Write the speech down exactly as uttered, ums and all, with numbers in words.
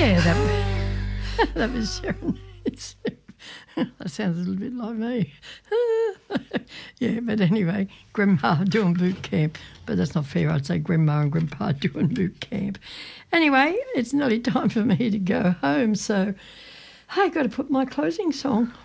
Yeah, that, that was Sharon. That sounds a little bit like me. Yeah, but anyway, Grandma doing boot camp. But that's not fair. I'd say Grandma and Grandpa doing boot camp. Anyway, it's nearly time for me to go home, so I've got to put my closing song